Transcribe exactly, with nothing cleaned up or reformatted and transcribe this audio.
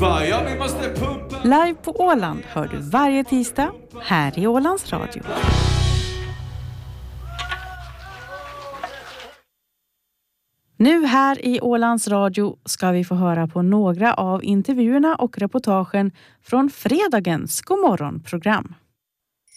pumpa, ja vi måste pumpa. Live på Åland hör du varje tisdag här i Ålands Radio. Nu här i Ålands Radio ska vi få höra på några av intervjuerna och reportagen från fredagens Godmorgon-program.